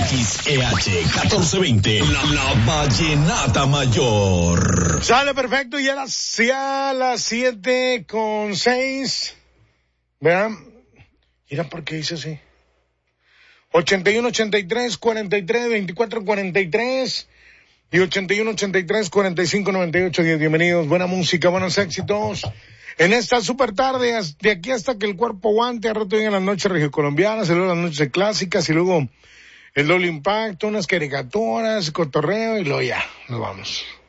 XEH 1420, la Vallenata Mayor. Sale perfecto y a las 7:06. Vean, mira por qué hice así. 81, 83, 43, 24, 43 y 81, 83, 45, 98. Bienvenidos, buena música, buenos éxitos. En esta super tarde, de aquí hasta que el cuerpo aguante, a rato vienen las noches regiocolombianas, y luego las noches clásicas, y luego el doble impacto, unas caricaturas, cotorreo, y luego ya, nos vamos.